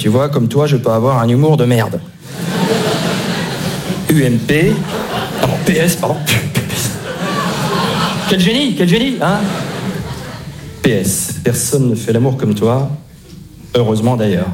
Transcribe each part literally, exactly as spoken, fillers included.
Tu vois, comme toi, je peux avoir un humour de merde. U M P... Pardon, P S, pardon. Quel génie, quel génie, hein? P S. Personne ne fait l'amour comme toi. Heureusement, d'ailleurs.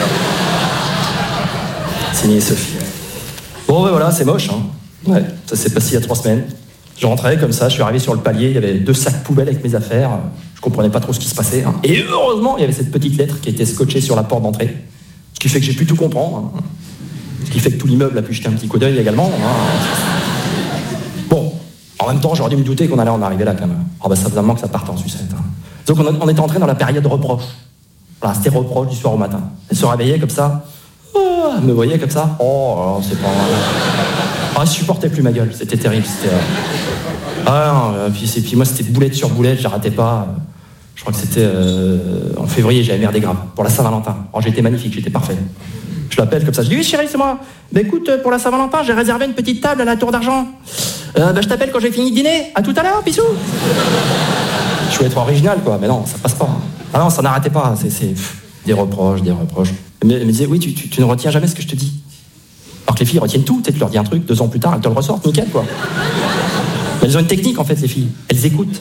Signé Sophie. Bon, ben voilà, c'est moche, hein. Ouais, ça s'est passé il y a trois semaines. Je rentrais comme ça, je suis arrivé sur le palier, il y avait deux sacs poubelles avec mes affaires. Je comprenais pas trop ce qui se passait. Hein. Et heureusement, il y avait cette petite lettre qui était scotchée sur la porte d'entrée. Ce qui fait que j'ai pu tout comprendre. Hein. Ce qui fait que tout l'immeuble a pu jeter un petit coup d'œil également. Hein. Bon, en même temps, j'aurais dû me douter qu'on allait en arriver là quand même. Oh bah ça faisait un moment que ça partait en sucette. Hein. Donc on, on était entré dans la période de reproche. Voilà, c'était reproche du soir au matin. Elle se réveillait comme ça. Oh, elle me voyait comme ça. Oh, alors, c'est pas... Ah, je supportais plus ma gueule, c'était terrible. C'était, euh... Ah non, puis, et puis moi c'était boulette sur boulette, j'arrêtais pas. Je crois que c'était euh... en février, j'avais merdé grave, pour la Saint-Valentin. Alors j'étais magnifique, j'étais parfait. Je l'appelle comme ça, je dis oui chérie, c'est moi. Bah écoute, pour la Saint-Valentin, j'ai réservé une petite table à la Tour d'Argent. Euh, bah je t'appelle quand j'ai fini de dîner, à tout à l'heure, bisous. Je voulais être original quoi, mais non, ça passe pas. Ah non, ça n'arrêtait pas, c'est, c'est... Pff, des reproches, des reproches. Elle me disait oui, tu, tu, tu ne retiens jamais ce que je te dis. Alors que les filles retiennent tout, tu sais, tu leur dis un truc, deux ans plus tard, elles te le ressortent, nickel, quoi. Mais elles ont une technique, en fait, les filles. Elles écoutent.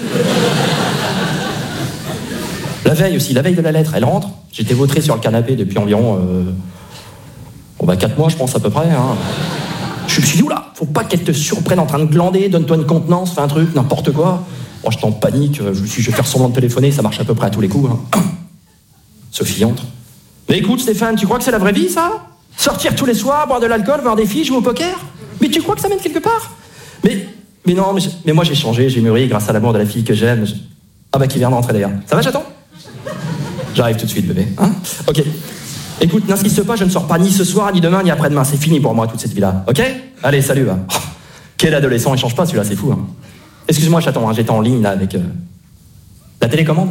La veille aussi, la veille de la lettre, elle rentre. J'étais vautré sur le canapé depuis environ... Euh... Bon, bah, quatre mois, je pense, à peu près, hein. Je me suis dit, oula, faut pas qu'elle te surprenne en train de glander, donne-toi une contenance, fais un truc, n'importe quoi. Moi, j'étais en panique, je me suis dit, je vais faire semblant de téléphoner, ça marche à peu près à tous les coups, hein. Sophie entre. Mais écoute, Stéphane, tu crois que c'est la vraie vie, ça ? Sortir tous les soirs, boire de l'alcool, voir des filles, jouer au poker? Mais tu crois que ça mène quelque part? Mais, mais non, mais, mais moi j'ai changé, j'ai mûri grâce à l'amour de la fille que j'aime. Je... Ah bah qui vient d'entrer d'ailleurs. Ça va, chaton? J'arrive tout de suite, bébé. Hein? Ok. Écoute, n'insiste pas, je ne sors pas ni ce soir, ni demain, ni après-demain. C'est fini pour moi, toute cette vie-là. Ok? Allez, salut, va. Oh, quel adolescent, il change pas celui-là, c'est fou. Hein. Excuse-moi, chaton, hein, j'étais en ligne là avec... Euh... La télécommande?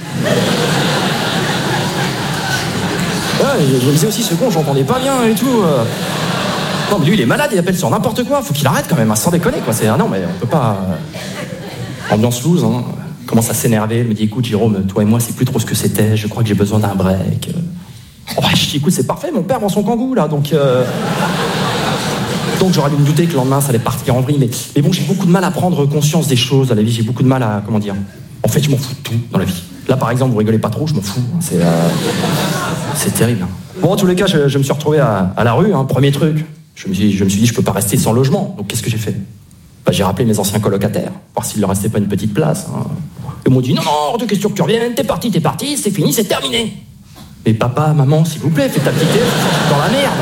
Ouais, je me disais aussi, ce con, j'entendais pas bien et tout. Euh... Non, mais lui, il est malade, il appelle sur n'importe quoi. Faut qu'il arrête quand même, hein, sans déconner, quoi. C'est... Ah non, mais on peut pas... Euh... Ambiance loose, hein. Commence à s'énerver. Elle me dit, écoute, Jérôme, toi et moi, c'est plus trop ce que c'était. Je crois que j'ai besoin d'un break. Oh, je dis, écoute, c'est parfait, mon père vend son kangou, là, donc... Euh... Donc, j'aurais dû me douter que le lendemain, ça allait partir en vrille. Mais... mais bon, j'ai beaucoup de mal à prendre conscience des choses à la vie. J'ai beaucoup de mal à... Comment dire? En fait, je m'en fous de tout dans la vie. Là, par exemple, vous rigolez pas trop, je m'en fous. C'est... Euh... C'est terrible. Hein. Bon, en tous les cas, je, je me suis retrouvé à, à la rue, hein, premier truc. Je me, suis, je me suis dit, je peux pas rester sans logement. Donc, qu'est-ce que j'ai fait? Bah, j'ai rappelé mes anciens colocataires, voir s'il leur restait pas une petite place. Hein. Ils m'ont dit, non, non, hors de question que tu reviennes, t'es parti, t'es parti, c'est fini, c'est terminé. Mais papa, maman, s'il vous plaît, faites ta petite aide, je suis dans la merde.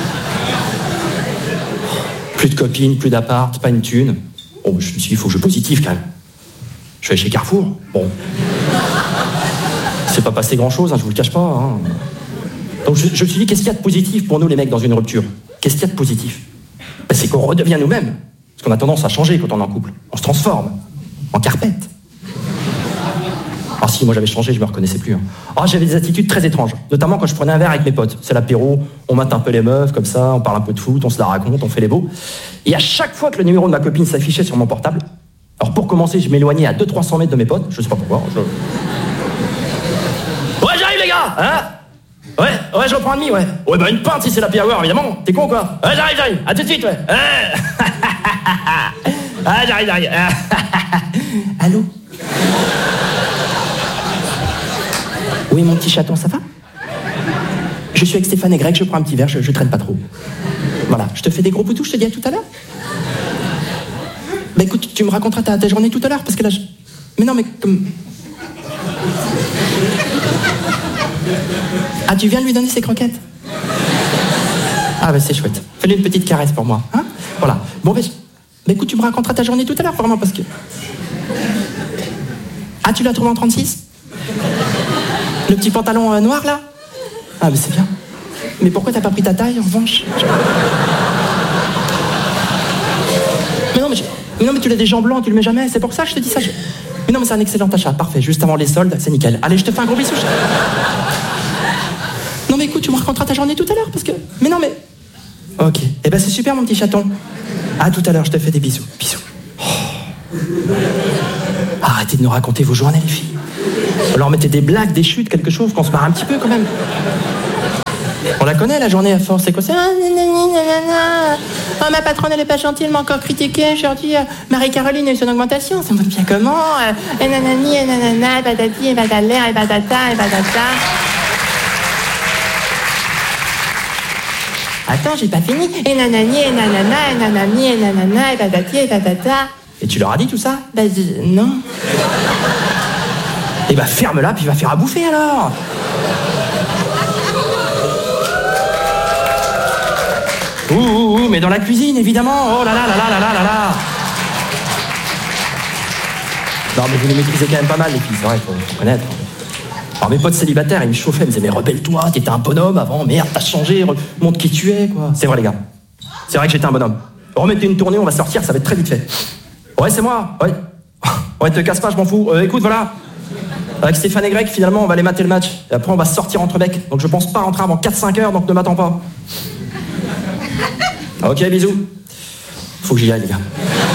Plus de copines, plus d'appart, pas une thune. Bon, je me suis dit, il faut que je positive quand même. Je vais aller chez Carrefour. Bon. C'est pas passé grand-chose, hein, je vous le cache pas. Hein. Donc je, je me suis dit, qu'est-ce qu'il y a de positif pour nous les mecs dans une rupture? Qu'est-ce qu'il y a de positif? Ben, c'est qu'on redevient nous-mêmes. Parce qu'on a tendance à changer quand on est en couple. On se transforme. En carpette. Ah si, moi j'avais changé, je me reconnaissais plus. Hein. Ah, j'avais des attitudes très étranges. Notamment quand je prenais un verre avec mes potes. C'est l'apéro, on mate un peu les meufs, comme ça, on parle un peu de foot, on se la raconte, on fait les beaux. Et à chaque fois que le numéro de ma copine s'affichait sur mon portable, alors pour commencer, je m'éloignais à deux cents à trois cents mètres de mes potes, je sais pas pourquoi. Je... Ouais, j'arrive les gars, hein? Ouais, ouais, je reprends un demi, ouais. Ouais, bah une pinte si c'est la happy hour, évidemment. T'es con ou quoi? Ouais, j'arrive, j'arrive. À tout de suite, ouais. Ah, j'arrive, j'arrive. Allô? Oui, mon petit chaton, ça va? Je suis avec Stéphane et Greg, je prends un petit verre, je, je traîne pas trop. Voilà, je te fais des gros boutous, je te dis à tout à l'heure. Bah écoute, tu me raconteras ta, ta journée tout à l'heure, parce que là, je... Mais non, mais comme... Ah, tu viens de lui donner ses croquettes? Ah bah c'est chouette. Fais-lui une petite caresse pour moi, hein? Voilà. Bon, bah, je... bah écoute, tu me raconteras ta journée tout à l'heure, vraiment, parce que... Ah, tu l'as trouvé en trente-six? Le petit pantalon euh, noir, là? Ah, mais c'est bien. Mais pourquoi t'as pas pris ta taille, en revanche? Mais non, mais, je... mais non, mais tu l'as des jambes blancs, tu le mets jamais, c'est pour ça que je te dis ça. Je... Mais non, mais c'est un excellent achat, parfait. Juste avant les soldes, c'est nickel. Allez, je te fais un gros bisou. Je... Non, mais écoute, tu me raconteras ta journée tout à l'heure, parce que... Mais non, mais... Ok. Eh ben, c'est super, mon petit chaton. À tout à l'heure, je te fais des bisous. Bisous. Oh. Arrêtez de nous raconter vos journées, les filles. Alors, mettez des blagues, des chutes, quelque chose, qu'on se marre un petit peu, quand même. la connaît, la journée à force, c'est quoi ça? Ah, nanani, nanana. Oh, ma patronne, elle est pas gentille, elle m'a encore critiqué. Aujourd'hui, euh, Marie-Caroline a eu son augmentation. Ça me va bien comment? euh, Et nanani, et nanana, et patati, et patalaire, et patata, et patata. Attends, j'ai pas fini. Et nanani, et nanana, et nanani, et nanana, et patati, et patata. Et tu leur as dit tout ça? Bah, euh, non. Et bah, ferme-la, puis va faire à bouffer alors. Ouh, ouh, ouh, mais dans la cuisine, évidemment. Oh là là là là là là là là. Non, mais vous les maîtrisez quand même pas mal, les filles, c'est vrai, faut, faut connaître. Alors, mes potes célibataires, ils me chauffaient, ils me disaient, mais rebelle-toi, t'étais un bonhomme avant, merde, t'as changé, montre qui tu es, quoi. C'est vrai, les gars. C'est vrai que j'étais un bonhomme. Remettez une tournée, on va sortir, ça va être très vite fait. Ouais, c'est moi, ouais. Ouais, te casse pas, je m'en fous. Euh, écoute, voilà. Avec Stéphane et Greg, finalement, on va aller mater le match. Et après, on va sortir entre mecs. Donc, je pense pas rentrer avant quatre cinq heures, donc ne m'attends pas. Ok, bisous. Faut que j'y aille, les gars.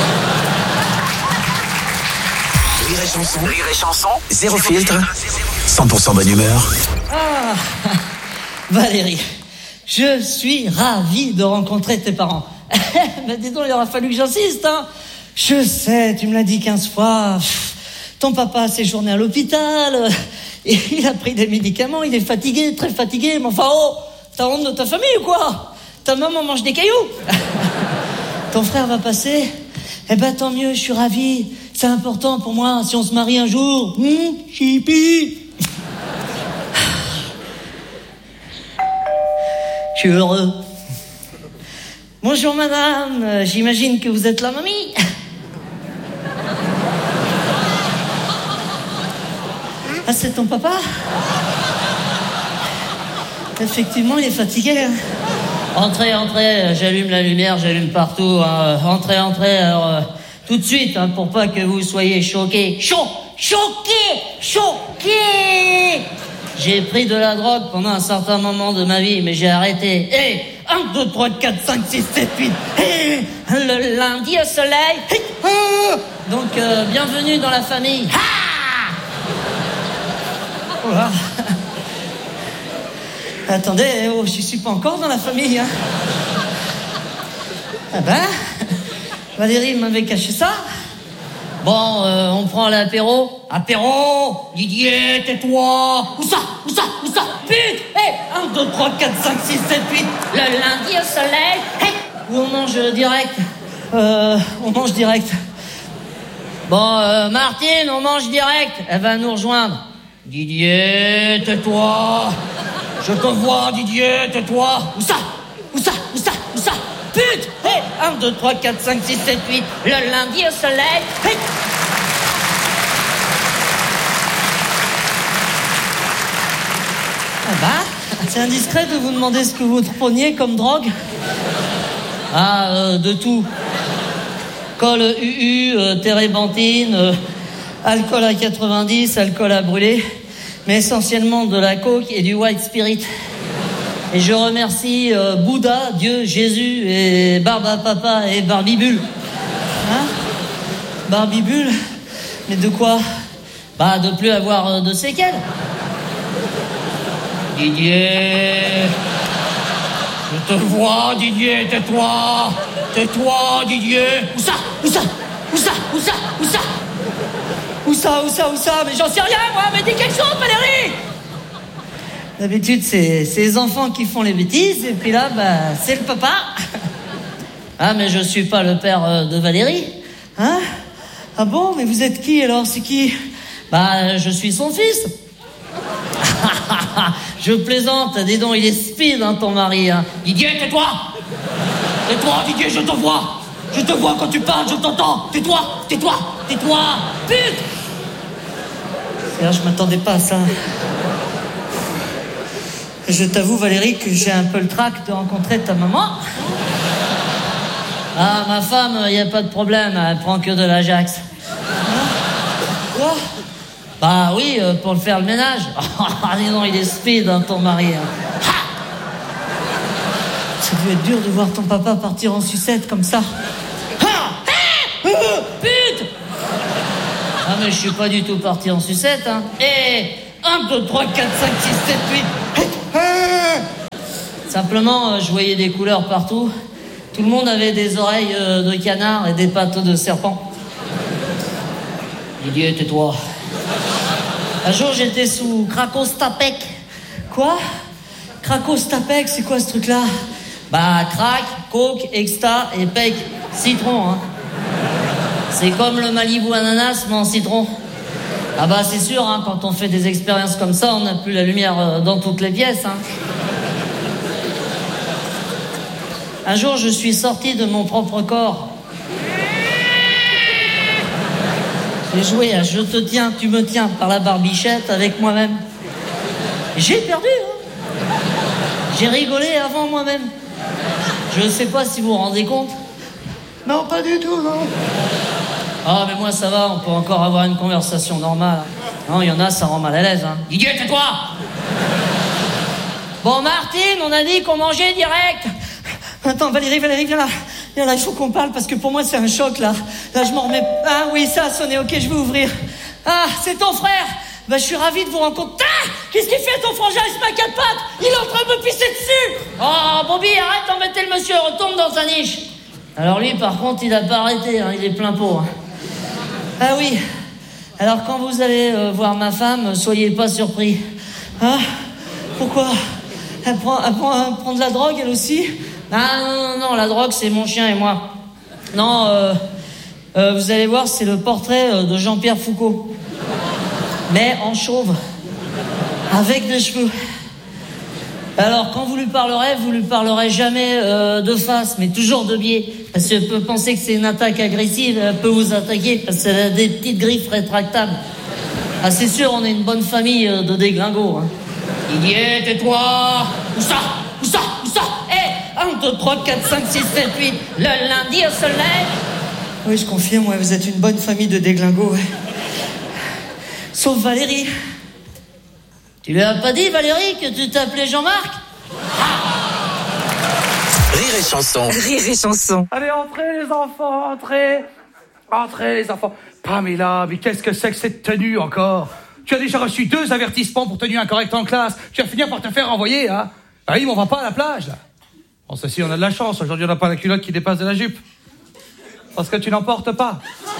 Rire et chanson, rire et chanson, zéro filtre, cent pour cent bonne humeur. Ah, Valérie, je suis ravi de rencontrer tes parents. Mais dis donc, il aura fallu que j'insiste, hein. Je sais, tu me l'as dit quinze fois. Ton papa a séjourné à l'hôpital. Il a pris des médicaments, il est fatigué, très fatigué. Mais enfin, oh, t'as honte de ta famille ou quoi? Ta maman mange des cailloux. Ton frère va passer. Eh ben, tant mieux, je suis ravi. C'est important pour moi, si on se marie un jour. Hum, chipi. Je suis heureux. Bonjour madame, j'imagine que vous êtes la mamie. Ah, c'est ton papa? Effectivement, il est fatigué. Hein. Entrez, entrez, j'allume la lumière, j'allume partout. Hein. Entrez, entrez, alors, euh, tout de suite, hein, pour pas que vous soyez choqués. Cho- choqués, choqués. J'ai pris de la drogue pendant un certain moment de ma vie, mais j'ai arrêté. Et un, deux, trois, quatre, cinq, six, sept, huit. Et le lundi au soleil. Et, ah. Donc, euh, bienvenue dans la famille. Ah. Oh là. Attendez, oh, je suis pas encore dans la famille. Hein. Ah ben, Valérie m'avait caché ça. Bon, euh, on prend l'apéro. Apéro, Didier, tais-toi. Où ça, où ça, où ça? Pute. Hey, un, deux, trois, quatre, cinq, six, sept, huit. Le lundi au soleil. Hey. Où on mange direct. Euh, on mange direct. Bon, euh, Martine, on mange direct. Elle va nous rejoindre. Didier, tais-toi. Je te vois, Didier, tais-toi. Où ça? Où ça? Où ça? Où ça? Pute. Hey, un, deux, trois, quatre, cinq, six, sept, huit. Le lundi au soleil. Hey. Ah bah, c'est indiscret de vous demander ce que vous preniez comme drogue. Ah, euh, de tout. Col U U, euh, térébenthine, euh, alcool à quatre-vingt-dix, alcool à brûler, mais essentiellement de la coke et du white spirit. Et je remercie euh, Bouddha, Dieu, Jésus et Barba Papa et Barbibule. Hein? Barbibule? Mais de quoi? Bah, de plus avoir euh, de séquelles. Didier, je te vois, Didier, tais-toi, tais-toi, Didier. Où ça? Où ça? Où ça? Où ça? Où ça? Où ça? Où ça? Où ça? Mais j'en sais rien, moi, mais dis quelque chose, Valérie! D'habitude, c'est, c'est les enfants qui font les bêtises, et puis là, bah, c'est le papa. Ah, mais je suis pas le père euh, de Valérie. Hein? Ah bon? Mais vous êtes qui, alors? C'est qui? Bah, je suis son fils. Je plaisante, dis donc, il est speed, hein, ton mari. Hein. Didier, tais-toi! Tais-toi, Didier, je te vois! Je te vois quand tu parles, je t'entends! Tais-toi! Tais-toi! Tais-toi! Pute! C'est là, je m'attendais pas à ça. Je t'avoue, Valérie, que j'ai un peu le trac de rencontrer ta maman. Ah, ma femme, il n'y a pas de problème, elle prend que de l'Ajax. Quoi? Bah oui, euh, pour le faire le ménage. Ah, dis donc, il est speed, hein, ton mari. Hein. Ça devait être dur de voir ton papa partir en sucette comme ça. Ah, pute! Ah, mais je suis pas du tout parti en sucette, hein. Et un, deux, trois, quatre, cinq, six, sept, huit. Simplement, euh, je voyais des couleurs partout. Tout le monde avait des oreilles euh, de canard et des pattes de serpent. Didier, tais-toi. Un jour, j'étais sous Krakostapek. Quoi? Krakostapek, c'est quoi ce truc-là? Bah, crack, coke, exta et pec. Citron, hein. C'est comme le Malibu ananas, mais en citron. Ah bah, c'est sûr, hein, quand on fait des expériences comme ça, on n'a plus la lumière euh, dans toutes les pièces, hein. Un jour, je suis sorti de mon propre corps. J'ai joué à Je te tiens, tu me tiens par la barbichette avec moi-même. J'ai perdu, hein. J'ai rigolé avant moi-même. Je ne sais pas si vous vous rendez compte. Non, pas du tout, non. Ah, mais moi, ça va, on peut encore avoir une conversation normale. Non, il y en a, ça rend mal à l'aise, hein. Didier, tais-toi. Bon, Martine, on a dit qu'on mangeait direct. Attends, Valérie, Valérie, viens là. Viens là, il faut qu'on parle parce que pour moi, c'est un choc, là. Là, je m'en remets... Ah oui, ça a sonné, ok, je vais ouvrir. Ah, c'est ton frère. Bah, je suis ravi de vous rencontrer. Ah, qu'est-ce qu'il fait, ton frangin? Il se met à quatre pattes. Il est en train de me pisser dessus. Oh, Bobby, arrête d'embêter le monsieur. Retourne dans sa niche. Alors lui, par contre, il a pas arrêté, hein, il est plein pot. Hein. Ah oui. Alors, quand vous allez euh, voir ma femme, soyez pas surpris. Hein? Pourquoi? Elle prend, elle prend, elle prend de la drogue, elle aussi? Ah non, non, non, la drogue, c'est mon chien et moi. Non, euh, euh, vous allez voir, c'est le portrait euh, de Jean-Pierre Foucault. Mais en chauve. Avec des cheveux. Alors, quand vous lui parlerez, vous lui parlerez jamais euh, de face, mais toujours de biais. Parce qu'elle peut penser que c'est une attaque agressive, elle peut vous attaquer, parce qu'elle a des petites griffes rétractables. Ah, c'est sûr, on est une bonne famille euh, de déglingos. Hein. Didier, tais-toi. Où ça? Où ça? Où ça? Eh, un, deux, trois, quatre, cinq, six, sept, huit. Le lundi au soleil. Oui, je confirme, ouais, vous êtes une bonne famille de déglingos, ouais. Sauf Valérie. Tu lui as pas dit, Valérie, que tu t'appelais Jean-Marc? Rire et chanson. Rire et chanson. Allez, entrez les enfants, entrez. Entrez les enfants. Pamela, mais qu'est-ce que c'est que cette tenue encore? Tu as déjà reçu deux avertissements pour tenue incorrecte en classe. Tu vas finir par te faire renvoyer, hein? Ah oui, mais on va pas à la plage, là. Bon, ça si, on a de la chance. Aujourd'hui, on n'a pas la culotte qui dépasse de la jupe. Parce que tu n'en portes pas.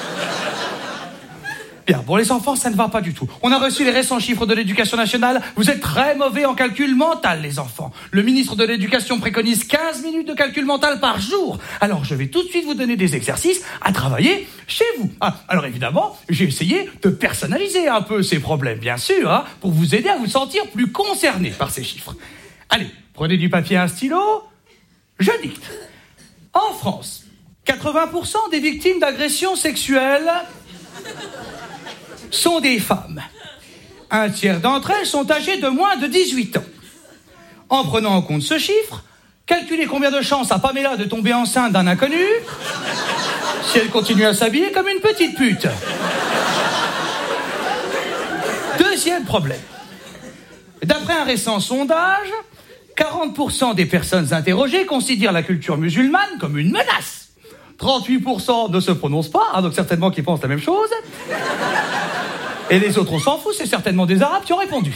Bien, pour les enfants, ça ne va pas du tout. On a reçu les récents chiffres de l'éducation nationale. Vous êtes très mauvais en calcul mental, les enfants. Le ministre de l'Éducation préconise quinze minutes de calcul mental par jour. Alors, je vais tout de suite vous donner des exercices à travailler chez vous. Ah, alors évidemment, j'ai essayé de personnaliser un peu ces problèmes, bien sûr, hein, pour vous aider à vous sentir plus concerné par ces chiffres. Allez, prenez du papier et un stylo. Je dicte. En France, quatre-vingts pour cent des victimes d'agressions sexuelles sont des femmes. Un tiers d'entre elles sont âgées de moins de dix-huit ans. En prenant en compte ce chiffre, calculez combien de chances a Pamela de tomber enceinte d'un inconnu si elle continue à s'habiller comme une petite pute. Deuxième problème. D'après un récent sondage, quarante pour cent des personnes interrogées considèrent la culture musulmane comme une menace. trente-huit pour cent ne se prononcent pas, hein, donc certainement qu'ils pensent la même chose. Et les autres, on s'en fout, c'est certainement des Arabes qui ont répondu.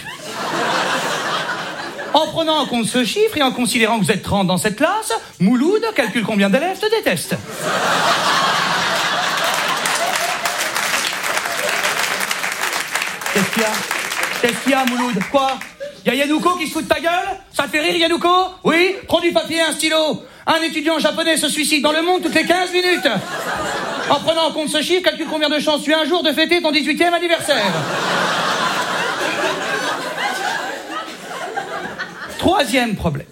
En prenant en compte ce chiffre et en considérant que vous êtes trente dans cette classe, Mouloud calcule combien d'élèves te détestent. Qu'est-ce qu'il y a? Qu'est-ce qu'il y a, Mouloud? Quoi? Y a Yanouko qui se fout de ta gueule? Ça te fait rire, Yanouko? Oui? Prends du papier et un stylo. Un étudiant japonais se suicide dans le monde toutes les quinze minutes. En prenant en compte ce chiffre, calcule combien de chances tu as un jour de fêter ton dix-huitième anniversaire. Troisième problème.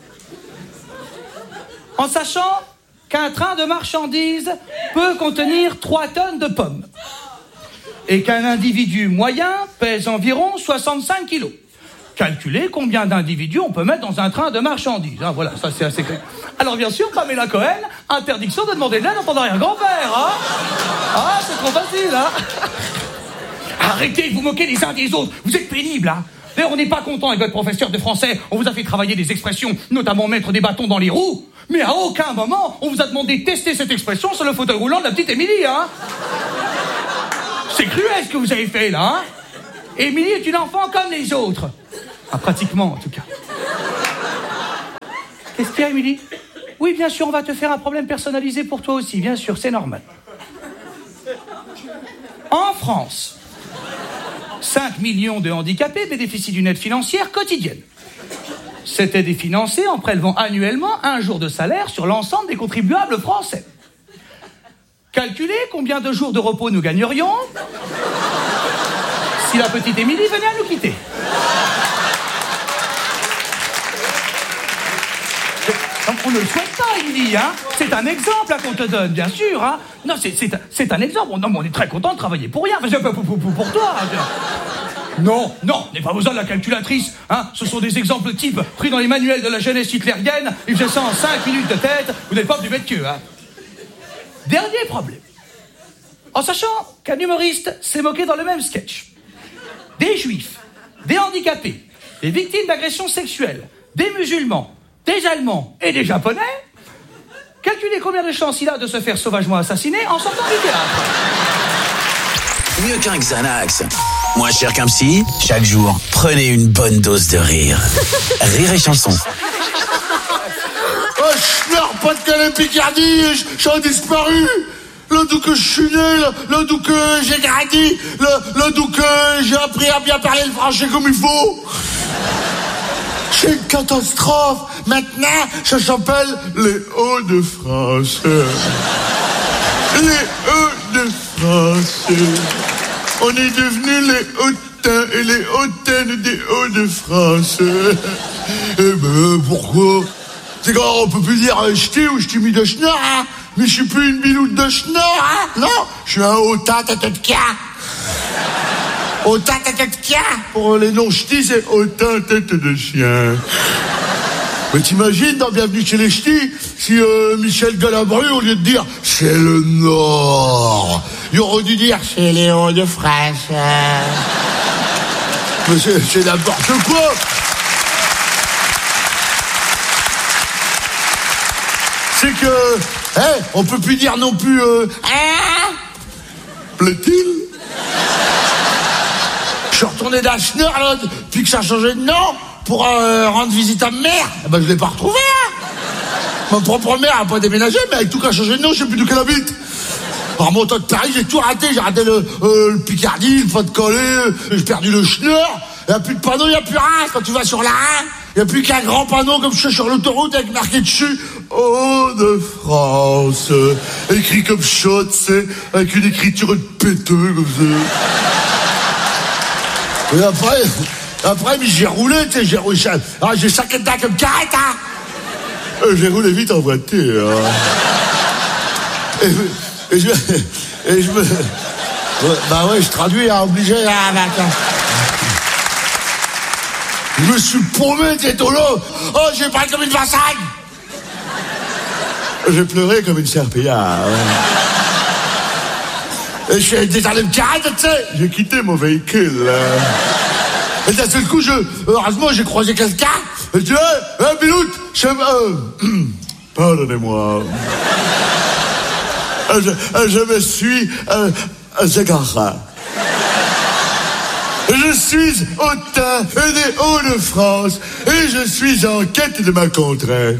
En sachant qu'un train de marchandises peut contenir trois tonnes de pommes et qu'un individu moyen pèse environ soixante-cinq kilos. Calculez combien d'individus on peut mettre dans un train de marchandises. Hein, voilà, ça c'est assez clair. Alors bien sûr, Pamela Cohen, interdiction de demander de l'aide en ton arrière-grand-père. Hein ah, c'est trop facile, hein. Arrêtez de vous moquer les uns des autres. Vous êtes pénibles, hein. D'ailleurs, on n'est pas content avec votre professeur de français. On vous a fait travailler des expressions, notamment mettre des bâtons dans les roues. Mais à aucun moment, on vous a demandé de tester cette expression sur le fauteuil roulant de la petite Émilie, hein. C'est cruel ce que vous avez fait, là, hein. Émilie est une enfant comme les autres. Ah, pratiquement, en tout cas. Qu'est-ce qu'il y a, Émilie? Oui, bien sûr, on va te faire un problème personnalisé pour toi aussi, bien sûr, c'est normal. En France, cinq millions de handicapés bénéficient d'une aide financière quotidienne. Cette aide est financée en prélevant annuellement un jour de salaire sur l'ensemble des contribuables français. Calculez combien de jours de repos nous gagnerions si la petite Émilie venait à nous quitter. Donc, on ne le souhaite pas, Émilie, hein. C'est un exemple là, qu'on te donne, bien sûr, hein. Non, c'est, c'est, c'est un exemple. Non, mais on est très content de travailler pour rien. Enfin, pour, pour, pour, pour toi. Hein. Non, non, n'est pas besoin de la calculatrice, hein. Ce sont des exemples types pris dans les manuels de la jeunesse hitlérienne. Ils faisaient ça en cinq minutes de tête. Vous n'êtes pas plus bête qu'eux, hein. Dernier problème. En sachant qu'un humoriste s'est moqué dans le même sketch des juifs, des handicapés, des victimes d'agressions sexuelles, des musulmans, des Allemands et des Japonais, calculez combien de chances il a de se faire sauvagement assassiner en sortant du théâtre. Mieux qu'un Xanax, moins cher qu'un psy, chaque jour, prenez une bonne dose de rire. Rire et chanson. Oh, je pleure pas de Calais Picardie, j'ai disparu. Là d'où que je suis né, là, là d'où que j'ai grandi, là, là d'où que j'ai appris à bien parler le français comme il faut. C'est une catastrophe. Maintenant, ça s'appelle les Hauts-de-France. Les Hauts-de-France. On est devenus les hautains et les hautaines des Hauts-de-France. Eh ben, pourquoi? C'est quand on peut plus dire ch'ti ou ch'ti mis de schnorr, hein? Mais je suis plus une biloute de schnorr, hein? Non, je suis un hautain tête de cas. Hautain tête de cas. Pour les non-ch'tis, c'est hautain tête de chien. Mais t'imagines, dans Bienvenue chez les ch'tis, si euh, Michel Galabru, au lieu de dire « c'est le Nord », il aurait dû dire « c'est les Hauts-de-France ». Mais c'est, c'est n'importe quoi. C'est que, hein, on peut plus dire non plus, euh, hein, plaît-il? Je suis retourné d'Achner, là, depuis que ça a changé de nom, pour euh, rendre visite à ma mère. Eh ben, je l'ai pas retrouvé, hein. Ma propre mère a pas déménagé, mais avec tout qui a changé de nom, je sais plus d'où qu'elle habite. En remontant de Paris, j'ai tout raté. J'ai raté le, euh, le Picardie, le Pas-de-Calais, j'ai perdu le Schnorr. Il n'y a plus de panneau, il n'y a plus rien. Quand tu vas sur la un, il n'y a plus qu'un grand panneau comme je suis sur l'autoroute avec marqué dessus Hauts-de-France. Écrit comme ça, tu sais, avec une écriture de péteux comme ça. Et après, après, mais j'ai roulé, tu sais, j'ai roulé. Ah, j'ai saqué dedans comme carrette, hein. Euh, j'ai roulé vite en voiture. Et, et je, et je me, ouais, bah ouais, je traduis, hein, obligé, hein, maintenant. Je me suis paumé, t'es au lot. Oh, j'ai parlé comme une vassaille. J'ai pleuré comme une serpillière. Et je suis détalé de carrette, tu sais. J'ai quitté mon véhicule. Et d'un seul coup, je, heureusement, j'ai croisé quelqu'un. Et je dis, hé, hey, Biloute, je, euh, pardonnez-moi. Je, je me suis euh, égaré. Je suis hautain des Hauts-de-France et je suis en quête de ma contrée.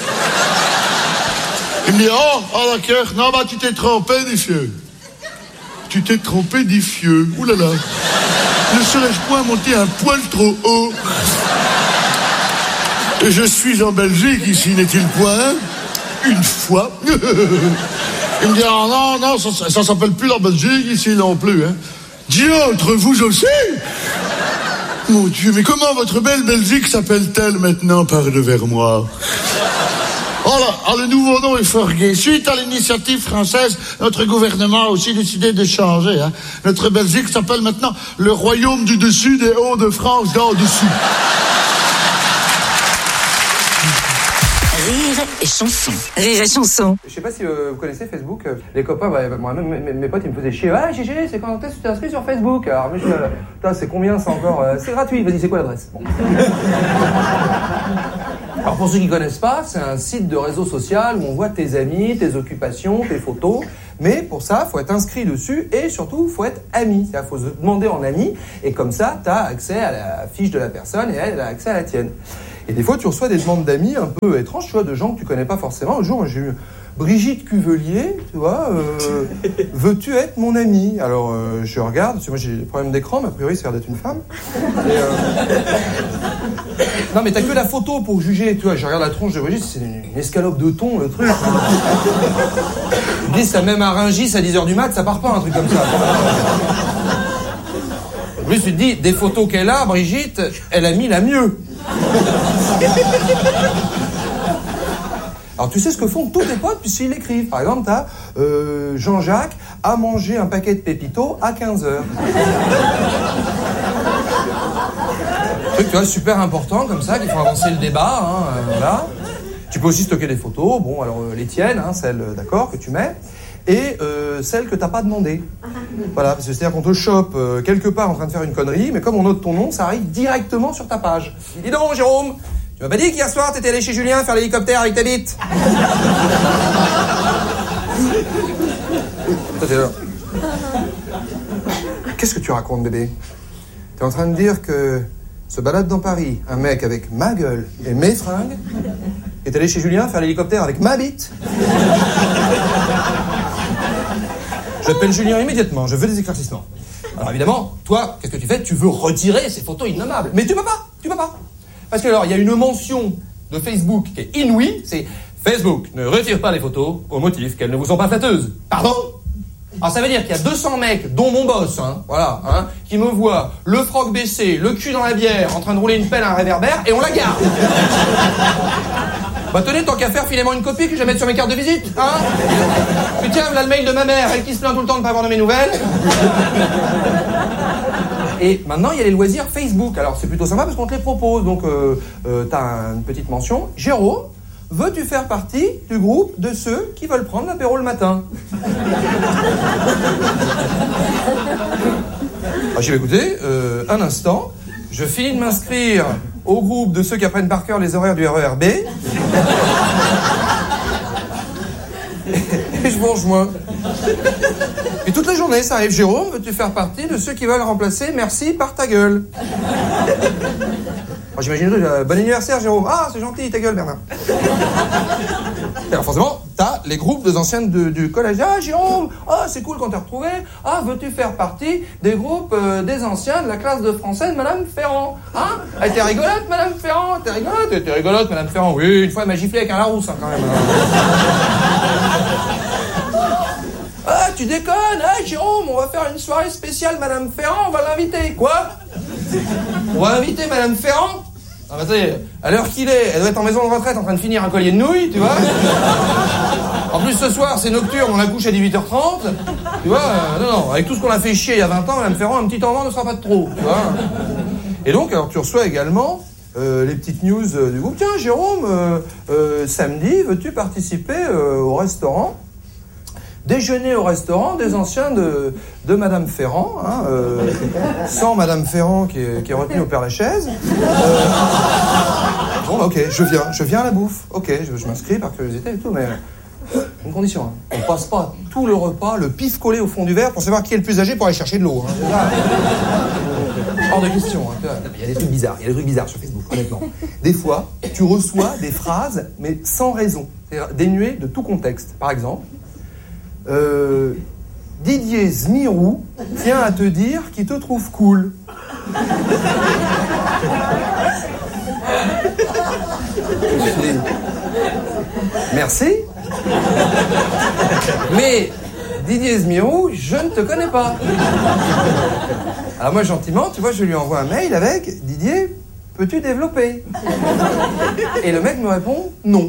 Il me dit, oh, oh d'accord, non, bah tu t'es trompé, Diffieux. Tu t'es trompé, Diffieux. Ouh là là. Ne serais-je point monter un poil trop haut? Je suis en Belgique, ici n'est-il point? Une fois. Il me dit, oh, non, non, ça, ça, ça s'appelle plus la Belgique, ici non plus, hein. Dieu, entre vous aussi? Mon Dieu, mais comment votre belle Belgique s'appelle-t-elle maintenant, parle vers moi? Oh là, ah, le nouveau nom est fort gai. Suite à l'initiative française, notre gouvernement a aussi décidé de changer, hein. Notre Belgique s'appelle maintenant le Royaume du Dessus des Hauts-de-France d'en dessous. Rire et chanson. Rire et chanson. Je sais pas si euh, vous connaissez Facebook. Euh, les copains, bah, bah, moi, même mes, mes potes, ils me faisaient chier. Ah, G G, c'est quand est-ce que tu t'es inscrit sur Facebook? Alors, mais je euh, putain, c'est combien ça encore? euh, C'est gratuit. Vas-y, c'est quoi l'adresse? Bon. Alors, pour ceux qui connaissent pas, c'est un site de réseau social où on voit tes amis, tes occupations, tes photos. Mais pour ça, faut être inscrit dessus et surtout, faut être ami. C'est-à-dire, faut se demander en ami et comme ça, t'as accès à la fiche de la personne et elle a accès à la tienne. Et des fois, tu reçois des demandes d'amis un peu étranges, tu vois, de gens que tu connais pas forcément. Un jour, j'ai eu Brigitte Cuvelier, tu vois, euh, veux-tu être mon amie? Alors, euh, je regarde, parce que moi j'ai des problèmes d'écran, mais a priori, ça a l'air d'être une femme. Et, euh... Non, mais t'as que la photo pour juger, tu vois. Je regarde la tronche de Brigitte, c'est une, une escalope de thon, le truc. Je dis, ça même à Rungis à dix heures du mat, ça part pas, un truc comme ça. En plus, tu te dis, des photos qu'elle a, Brigitte, elle a mis la mieux. Alors tu sais ce que font tous tes potes puisqu'ils l'écrivent. Par exemple, t'as euh, Jean-Jacques a mangé un paquet de Pépito à quinze heures. Truc, tu vois, super important comme ça, qu'il faut avancer le débat. Hein, euh, voilà. Tu peux aussi stocker des photos. Bon, alors euh, les tiennes, hein, celles, d'accord, que tu mets. Et euh, celles que t'as pas demandé. Voilà, parce que c'est-à-dire qu'on te chope euh, quelque part en train de faire une connerie, mais comme on note ton nom, ça arrive directement sur ta page. Dis donc, Jérôme, tu m'as pas dit qu'hier soir t'étais allé chez Julien faire l'hélicoptère avec ta bite? Toi, t'es là. Qu'est-ce que tu racontes, bébé? T'es en train de dire que se balade dans Paris un mec avec ma gueule et mes fringues est allé chez Julien faire l'hélicoptère avec ma bite? J'appelle Julien immédiatement, je veux des éclaircissements. Alors évidemment, toi, qu'est-ce que tu fais? Tu veux retirer ces photos innommables. Mais tu peux pas, tu peux pas. Parce que alors, il y a une mention de Facebook qui est inouïe, c'est Facebook ne retire pas les photos au motif qu'elles ne vous sont pas flatteuses. Pardon? Alors ça veut dire qu'il y a deux cents mecs, dont mon boss, hein, voilà, hein, qui me voient le froc baissé, le cul dans la bière, en train de rouler une pelle à un réverbère, et on la garde. Bah tenez, tant qu'à faire, filez-moi une copie que je vais mettre sur mes cartes de visite, hein. Puis tiens, voilà le mail de ma mère, elle qui se plaint tout le temps de pas avoir de mes nouvelles. Et maintenant, il y a les loisirs Facebook. Alors, c'est plutôt sympa parce qu'on te les propose. Donc, euh, euh, t'as une petite mention. Jérôme, veux-tu faire partie du groupe de ceux qui veulent prendre l'apéro le matin? Alors, j'ai écouté, euh, un instant. Je finis de m'inscrire au groupe de ceux qui apprennent par cœur les horaires du R E R B. Et je vous rejoins. Et toute la journée, ça arrive. Jérôme, veux-tu faire partie de ceux qui veulent remplacer merci par ta gueule? Alors, j'imagine, euh, bon anniversaire, Jérôme. Ah, c'est gentil, ta gueule, Bernard. Alors forcément, t'as les groupes des anciens de, du collège. Ah, Jérôme, ah, c'est cool quand t'es retrouvé. Ah, veux-tu faire partie des groupes euh, des anciens de la classe de français de Madame Ferrand? Hein? Elle était rigolote, Madame Ferrand? T'es rigolote? T'es rigolote, Madame Ferrand? Oui, une fois, elle m'a giflé avec un Larousse, hein, quand même. Ah, tu déconnes? Ah, Jérôme, on va faire une soirée spéciale Madame Ferrand, on va l'inviter. Quoi? On va inviter Madame Ferrand? Ah bah ça y est, à l'heure qu'il est, elle doit être en maison de retraite en train de finir un collier de nouilles, tu vois. En plus, ce soir, c'est nocturne, on la couche à dix-huit heures trente. Tu vois, euh, non, non, avec tout ce qu'on a fait chier il y a vingt ans, Madame Ferrand, un petit temps ne sera pas de trop, tu vois. Et donc, alors, tu reçois également euh, les petites news euh, du groupe. Tiens, Jérôme, euh, euh, samedi, veux-tu participer euh, au restaurant? Déjeuner au restaurant des anciens de, de Madame Ferrand, hein, euh, sans Madame Ferrand qui est, qui est retenue au Père-Lachaise. Euh, bon, bah, ok, je viens, je viens à la bouffe. Ok, je, je m'inscris par curiosité et tout, mais une condition. Hein. On passe pas tout le repas, le pif collé au fond du verre pour savoir qui est le plus âgé pour aller chercher de l'eau. Hein. Hors de question. Hein. Il y a des trucs bizarres, il y a des trucs bizarres sur Facebook, honnêtement. Des fois, tu reçois des phrases, mais sans raison, c'est-à-dire dénuées de tout contexte. Par exemple, Euh, Didier Zmirou tient à te dire qu'il te trouve cool. Merci. Mais Didier Zmirou, je ne te connais pas. Alors moi, gentiment, tu vois, je lui envoie un mail avec Didier, peux-tu développer? Et le mec me répond non.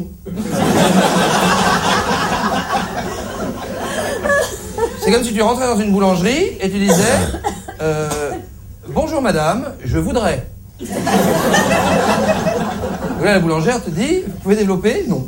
C'est comme si tu rentrais dans une boulangerie et tu disais euh, bonjour madame, je voudrais. Donc là, la boulangère te dit vous pouvez développer? Non.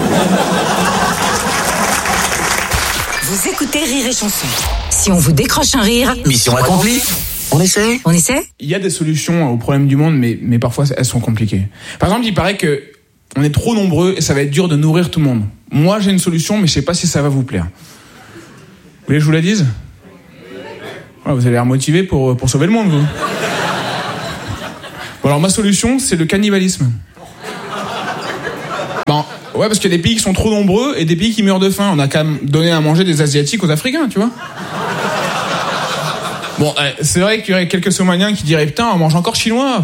Vous écoutez Rire et Chanson. Si on vous décroche un rire, Mission accomplie. On essaie? on essaie? Il y a des solutions aux problèmes du monde, mais, mais parfois elles sont compliquées. Par exemple, il paraît que on est trop nombreux et ça va être dur de nourrir tout le monde. Moi, j'ai une solution, mais je sais pas si ça va vous plaire. Vous voulez que je vous la dise? Ouais, vous avez l'air motivé pour, pour sauver le monde, vous. Bon, alors ma solution, c'est le cannibalisme. Ouais, parce qu'il y a des pays qui sont trop nombreux et des pays qui meurent de faim. On a qu'à donner à manger des Asiatiques aux Africains, tu vois. Bon, c'est vrai qu'il y aurait quelques Somaliens qui diraient putain, on mange encore chinois.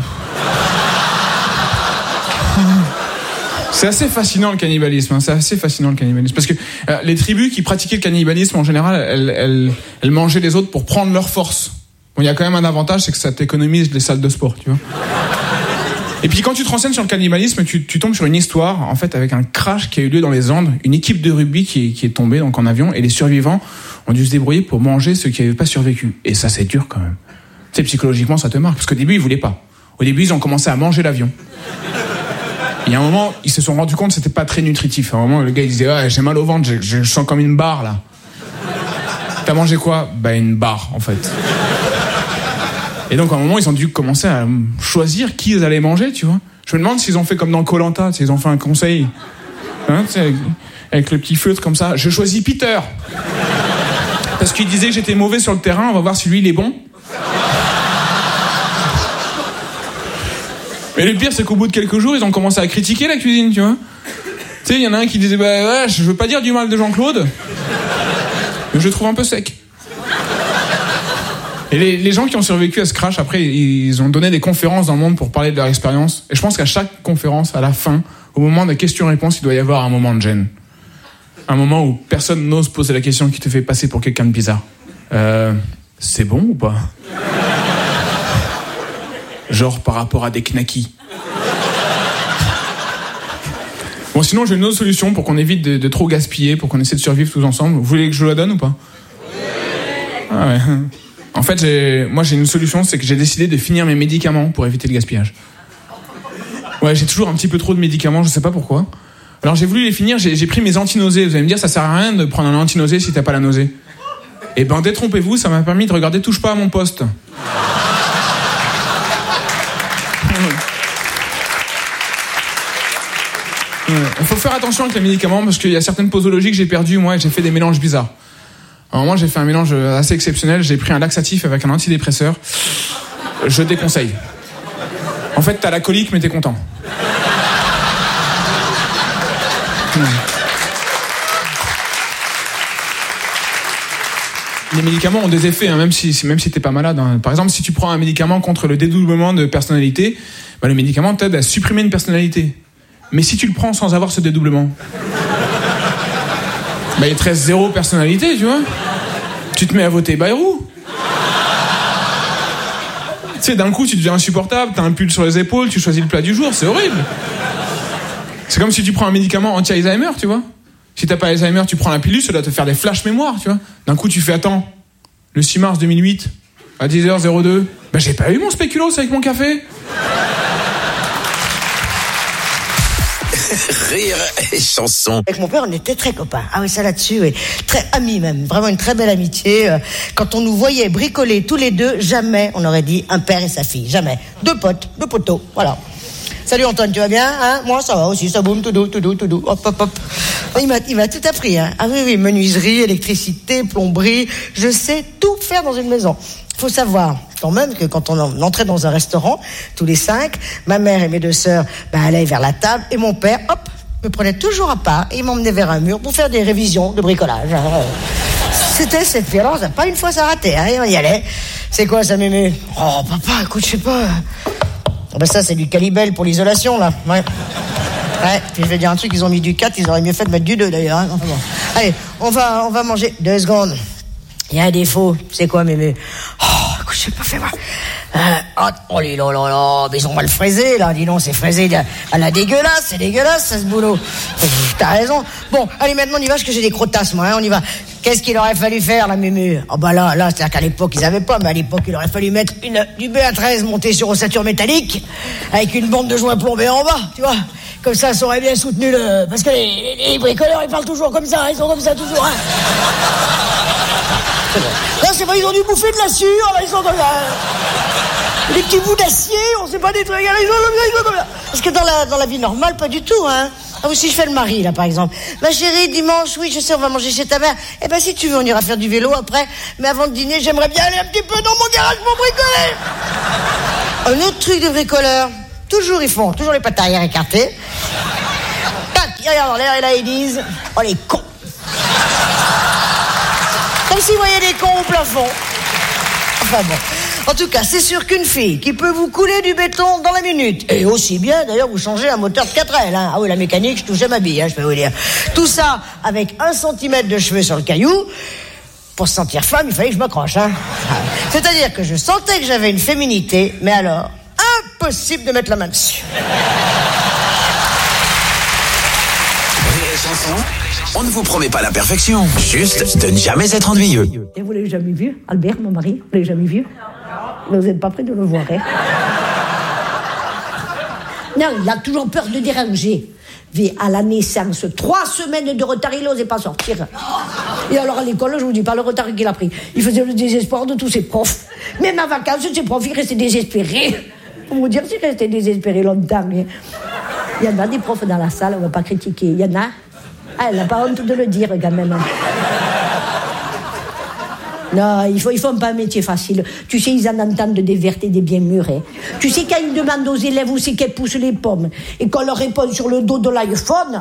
C'est assez fascinant le cannibalisme, hein, c'est assez fascinant le cannibalisme. Parce que euh, les tribus qui pratiquaient le cannibalisme, en général, elles, elles, elles mangeaient les autres pour prendre leur force. Bon, il y a quand même un avantage, c'est que ça t'économise les salles de sport, tu vois. Et puis quand tu te renseignes sur le cannibalisme, tu, tu tombes sur une histoire, en fait, avec un crash qui a eu lieu dans les Andes, une équipe de rugby qui est, qui est tombée donc en avion, et les survivants ont dû se débrouiller pour manger ceux qui n'avaient pas survécu. Et ça, c'est dur quand même. Tu sais, psychologiquement, ça te marque, parce qu'au début, ils voulaient pas. Au début, ils ont commencé à manger l'avion. Il y a un moment, ils se sont rendus compte que c'était pas très nutritif. À un moment, le gars il disait ouais, j'ai mal au ventre, je, je sens comme une barre là. T'as mangé quoi? Bah une barre en fait. Et donc à un moment, ils ont dû commencer à choisir qui ils allaient manger, tu vois. Je me demande s'ils ont fait comme dans Koh-Lanta, s'ils ont fait un conseil, hein, tu sais, avec, avec le petit feutre comme ça. Je choisis Peter parce qu'il disait que j'étais mauvais sur le terrain. On va voir si lui il est bon. Mais le pire, c'est qu'au bout de quelques jours, ils ont commencé à critiquer la cuisine, tu vois. Tu sais, il y en a un qui disait, bah ouais, je veux pas dire du mal de Jean-Claude, mais je le trouve un peu sec. Et les, les gens qui ont survécu à ce crash, après, ils ont donné des conférences dans le monde pour parler de leur expérience. Et je pense qu'à chaque conférence, à la fin, au moment des questions-réponses, il doit y avoir un moment de gêne. Un moment où personne n'ose poser la question qui te fait passer pour quelqu'un de bizarre. Euh, c'est bon ou pas ? Genre par rapport à des knackis. Bon, sinon j'ai une autre solution pour qu'on évite de, de trop gaspiller, pour qu'on essaie de survivre tous ensemble. Vous voulez que je la donne ou pas? Ah ouais. En fait, j'ai, moi j'ai une solution, c'est que j'ai décidé de finir mes médicaments pour éviter le gaspillage. Ouais, j'ai toujours un petit peu trop de médicaments, je sais pas pourquoi. Alors j'ai voulu les finir, j'ai, j'ai pris mes antinausées. Vous allez me dire, ça sert à rien de prendre un antinausée si t'as pas la nausée. Eh ben détrompez-vous, ça m'a permis de regarder Touche pas à mon poste. Il faut faire attention avec les médicaments parce qu'il y a certaines posologies que j'ai perdues moi et j'ai fait des mélanges bizarres. Alors moi j'ai fait un mélange assez exceptionnel, j'ai pris un laxatif avec un antidépresseur. Je déconseille. En fait t'as la colique mais t'es content. Les médicaments ont des effets, hein, même si même si t'es pas malade. Hein. Par exemple, si tu prends un médicament contre le dédoublement de personnalité, bah, le médicament t'aide à supprimer une personnalité. Mais si tu le prends sans avoir ce dédoublement, bah, il te reste zéro personnalité, tu vois. Tu te mets à voter Bayrou. Tu sais, d'un coup, tu deviens insupportable, t'as un pull sur les épaules, tu choisis le plat du jour, c'est horrible. C'est comme si tu prends un médicament anti-Alzheimer, tu vois. Si t'as pas Alzheimer, tu prends la pilule, ça doit te faire des flash mémoire, tu vois. D'un coup, tu fais, attends, le six mars deux mille huit, à dix heures zéro deux, bah j'ai pas eu mon spéculoos avec mon café. Rire et chanson. Avec mon père, on était très copains. Ah oui, ça là-dessus, oui. Très amis même. Vraiment une très belle amitié. Quand on nous voyait bricoler tous les deux, jamais on aurait dit un père et sa fille. Jamais. Deux potes, deux poteaux. Voilà. Salut Antoine, tu vas bien, hein? Moi, ça va aussi, ça boum, tout doux, tout doux, tout doux. Hop, hop, hop. Il m'a, il m'a tout appris, hein. Ah oui, oui, menuiserie, électricité, plomberie. Je sais tout faire dans une maison. Faut savoir quand même que quand on entrait dans un restaurant, tous les cinq, ma mère et mes deux sœurs bah, allaient vers la table et mon père, hop, me prenait toujours à part et m'emmenait vers un mur pour faire des révisions de bricolage. C'était cette violence, pas une fois ça ratait, hein, on y allait. C'est quoi ça, mémé? Oh papa, écoute, je sais pas. Oh, bah ça c'est du Calibel pour l'isolation là. Ouais. Ouais, puis je vais dire un truc, ils ont mis du quatre, ils auraient mieux fait de mettre du deux d'ailleurs. Hein. Enfin, bon. Allez, on va, on va manger. Deux secondes. Il y a un défaut, c'est quoi, mémé? Oh, écoute, je sais pas, fais voir. Euh, oh, oh là là là, mais ils ont mal fraisé, là, dis donc, c'est fraisé à la dégueulasse, c'est dégueulasse, ça, ce boulot. T'as raison. Bon, allez, maintenant, on y va, parce que j'ai des crottasses, moi, hein, on y va. Qu'est-ce qu'il aurait fallu faire, la mémé? Oh, bah là, là, c'est-à-dire qu'à l'époque, ils avaient pas, mais à l'époque, il aurait fallu mettre une, du B A treize monté sur ossature métallique, avec une bande de joints plombés en bas, tu vois. Comme ça, ça aurait bien soutenu le... Parce que les, les bricoleurs, ils parlent toujours comme ça, ils sont comme ça toujours, hein. Là, c'est vrai, ils ont dû bouffer de la sueur, là, ils sont comme ça. Les petits bouts d'acier, on sait pas des trucs, ils sont comme ça, ils sont comme ça. Parce que dans la, dans la vie normale, pas du tout, hein. Ah, si je fais le mari, là, par exemple. Ma chérie, dimanche, oui, je sais, on va manger chez ta mère. Eh ben, si tu veux, on ira faire du vélo après. Mais avant de dîner, j'aimerais bien aller un petit peu dans mon garage pour bricoler. Un autre truc de bricoleur. Toujours, ils font, toujours les pattes arrière écartées. Tac, ils regardent en l'air et là, ils disent « Oh, les cons !» Comme s'ils voyaient des cons au plafond. Enfin bon. En tout cas, c'est sûr qu'une fille qui peut vous couler du béton dans la minute, et aussi bien, d'ailleurs, vous changez un moteur de quatre L. Hein. Ah oui, la mécanique, je touchais ma bille, hein, je peux vous dire. Tout ça avec un centimètre de cheveux sur le caillou. Pour se sentir femme, il fallait que je m'accroche. Hein. C'est-à-dire que je sentais que j'avais une féminité, mais alors, impossible de mettre la main dessus. Chanson, on ne vous promet pas la perfection, juste de ne jamais être ennuyeux. Et vous l'avez jamais vu, Albert, mon mari? Vous l'avez jamais vu? Vous n'êtes pas prêt de le voir, hein? Non, il a toujours peur de déranger. Mais à la naissance, trois semaines de retard, il n'osait pas sortir. Et alors à l'école, je vous dis pas le retard qu'il a pris. Il faisait le désespoir de tous ses profs. Même à vacances, ses profs, ils restaient désespérés. Pour vous dire, s'ils restaient désespérés longtemps. Il y en a des profs dans la salle, on ne va pas critiquer. Il y en a. Ah, elle n'a pas honte de le dire, quand même. Non, ils ne font pas un métier facile. Tu sais, ils en entendent des vertes et des bien mûres. Hein. Tu sais, quand ils demandent aux élèves où c'est qu'elles poussent les pommes, et qu'on leur répond sur le dos de l'iPhone,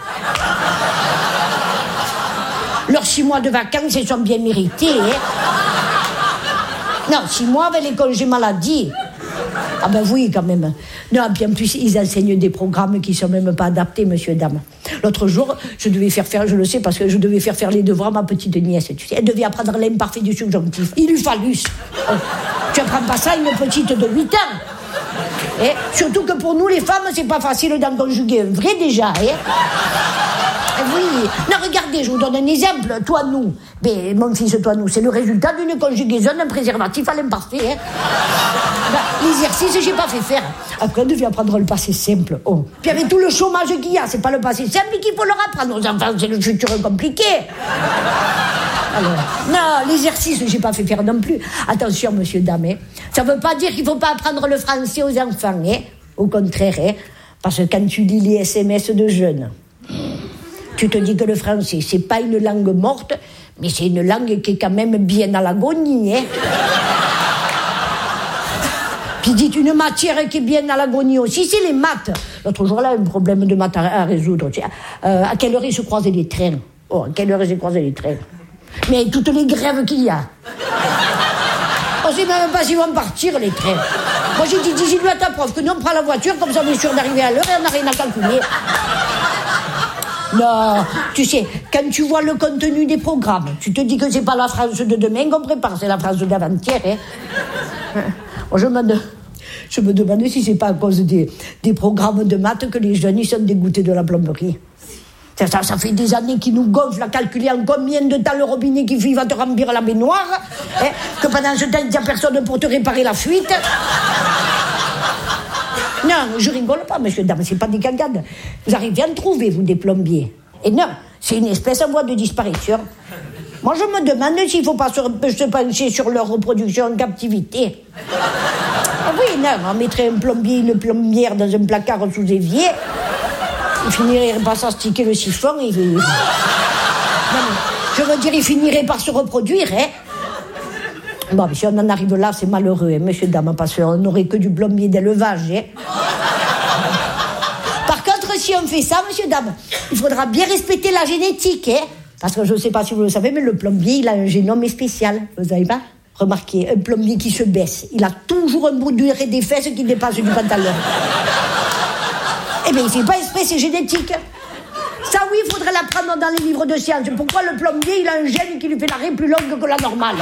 leurs six mois de vacances, ils sont bien mérités. Hein. Non, six mois avec les congés maladie. Ah ben oui, quand même. Non, puis en plus, ils enseignent des programmes qui ne sont même pas adaptés, monsieur et dame. L'autre jour, je devais faire faire, je le sais, parce que je devais faire faire les devoirs à ma petite nièce, tu sais. Elle devait apprendre l'imparfait du subjonctif. Il lui phallus. Oh, tu apprends pas ça à une petite de huit ans. Et surtout que pour nous, les femmes, c'est pas facile d'en conjuguer un vrai, déjà. Hein. Oui. Non, regardez, je vous donne un exemple. Toi, nous. Ben, mon fils, toi, nous, c'est le résultat d'une conjugaison d'un préservatif à l'imparfait. Hein. Ben, l'exercice, j'ai pas fait faire. Après, on devait apprendre le passé simple. Oh. Puis avec tout le chômage qu'il y a, c'est pas le passé simple qu'il faut leur apprendre aux enfants, c'est le futur compliqué. Alors, non, l'exercice, j'ai pas fait faire non plus. Attention, monsieur, dame, hein. Ça veut pas dire qu'il faut pas apprendre le français aux enfants, hein. Au contraire, hein. Parce que quand tu lis les S M S de jeunes, tu te dis que le français, c'est pas une langue morte, mais c'est une langue qui est quand même bien à l'agonie, hein. Puis dites une matière qui est bien à l'agonie aussi, c'est les maths. L'autre jour, là, un problème de maths à, à résoudre. Tu sais, euh, à quelle heure ils se croisent les trains? Oh, à quelle heure ils se croisent les trains? Mais toutes les grèves qu'il y a. On sait même pas s'ils vont partir, les trains. Moi, j'ai dit, dis-lui à ta prof que nous, on prend la voiture, comme ça, on est sûr d'arriver à l'heure et on n'a rien à calculer. Non, tu sais, quand tu vois le contenu des programmes, tu te dis que c'est pas la France de demain qu'on prépare, c'est la France d'avant-hier. Hein. Moi, je, me, je me demande si c'est pas à cause des, des programmes de maths que les jeunes ils sont dégoûtés de la plomberie. Ça, ça, ça fait des années qu'ils nous gonflent à calculer en combien de temps le robinet qui va te remplir la baignoire, hein, que pendant ce temps, il n'y a personne pour te réparer la fuite. Non, je rigole pas, monsieur, dame, c'est pas des cagades. Vous arrivez à en trouver, vous, des plombiers. Et non, c'est une espèce en voie de disparition. Moi, je me demande s'il ne faut pas se, se pencher sur leur reproduction en captivité. Ah oui, non, on mettrait un plombier, une plombière dans un placard sous évier. Il finirait par s'astiquer le siphon et... Non, je veux dire, il finirait par se reproduire, hein. Bon, mais si on en arrive là, c'est malheureux, hein, monsieur, dame, parce qu'on n'aurait que du plombier d'élevage, hein. Par contre, si on fait ça, monsieur, dame, il faudra bien respecter la génétique, hein. Parce que je ne sais pas si vous le savez, mais le plombier, il a un génome spécial. Vous savez pas? Remarquez, un plombier qui se baisse, il a toujours un bout duré des fesses qui dépasse du pantalon. Eh bien, il ne fait pas exprès, c'est génétique. Ça, oui, il faudrait l'apprendre dans les livres de sciences. Pourquoi le plombier, il a un gène qui lui fait l'arrêt plus longue que la normale?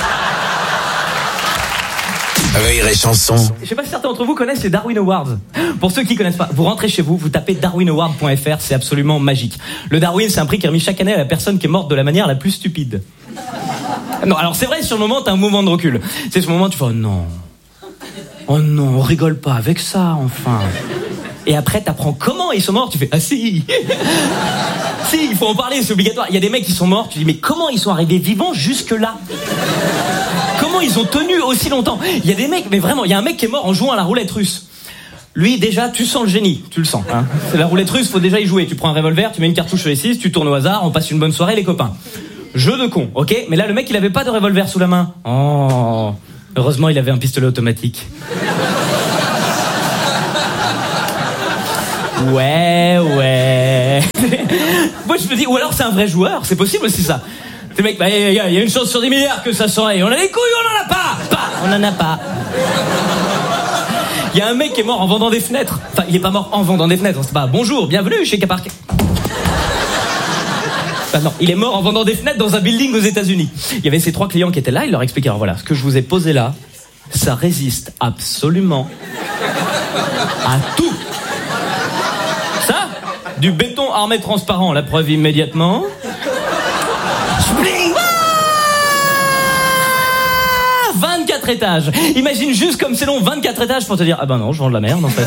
Rire et chanson. Je sais pas si certains d'entre vous connaissent les Darwin Awards. Pour ceux qui connaissent pas, vous rentrez chez vous, vous tapez darwin award point f r, c'est absolument magique. Le Darwin, c'est un prix qui est remis chaque année à la personne qui est morte de la manière la plus stupide. Non, alors c'est vrai, sur le moment, t'as un mouvement de recul. C'est ce moment où tu fais, oh non. Oh non, on rigole pas avec ça, enfin. Et après, t'apprends comment ils sont morts, tu fais, ah si. Si, il faut en parler, c'est obligatoire. Il y a des mecs qui sont morts, tu dis, mais comment ils sont arrivés vivants jusque-là? Comment ils ont tenu aussi longtemps? Il y a des mecs, mais vraiment, il y a un mec qui est mort en jouant à la roulette russe. Lui, déjà, tu sens le génie, tu le sens. Hein. C'est la roulette russe, faut déjà y jouer. Tu prends un revolver, tu mets une cartouche sur les six, tu tournes au hasard, on passe une bonne soirée, les copains. Jeu de con, ok? Mais là, le mec, il avait pas de revolver sous la main. Oh, heureusement, il avait un pistolet automatique. Ouais, ouais. Moi, je me dis, ou alors c'est un vrai joueur, c'est possible aussi ça. Le mec, bah, il y, y a une chance sur dix milliards que ça s'enraye. On a les couilles, on en a pas, pas. On en a pas. Il y a un mec qui est mort en vendant des fenêtres. Enfin, il est pas mort en vendant des fenêtres. C'est pas bonjour, bienvenue chez Caparc. Enfin, non, il est mort en vendant des fenêtres dans un building aux États-Unis. Il y avait ces trois clients qui étaient là. Il leur expliquait, alors voilà, ce que je vous ai posé là, ça résiste absolument à tout. Ça, du béton armé transparent, la preuve immédiatement. vingt-quatre étages. Imagine juste comme c'est long, vingt-quatre étages pour te dire, ah ben non, je vends de la merde en fait.